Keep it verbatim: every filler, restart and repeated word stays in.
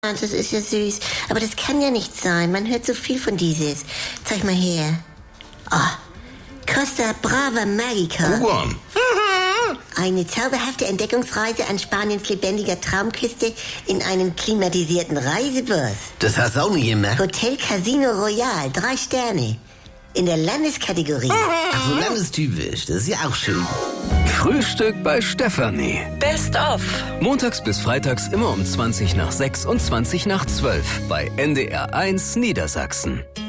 Das ist ja süß. Aber das kann ja nicht sein. Man hört so viel von dieses. Zeig mal her. Oh, Costa Brava Magica. Hugon. Eine zauberhafte Entdeckungsreise an Spaniens lebendiger Traumküste in einem klimatisierten Reisebus. Das hast du auch nie gemacht. Hotel Casino Royal, drei Sterne. In der Landeskategorie. Ach so, landestypisch. Das ist ja auch schön. Frühstück bei Stefanie. Best of. Montags bis freitags immer um zwanzig nach sechs und zwanzig nach zwölf bei N D R eins Niedersachsen.